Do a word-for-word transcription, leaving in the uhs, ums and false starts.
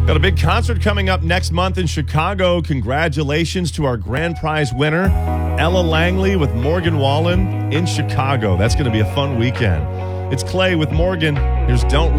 Got a big concert coming up next month in Chicago. Congratulations to our grand prize winner, Ella Langley with Morgan Wallen in Chicago. That's going to be a fun weekend. It's Clay with Morgan. Here's Don't